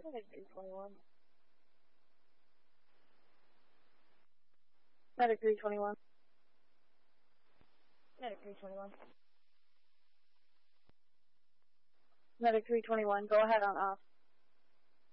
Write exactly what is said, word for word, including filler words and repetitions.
Medic three twenty-one. Medic three twenty-one. Medic three twenty-one. Medic three twenty-one, go ahead on off.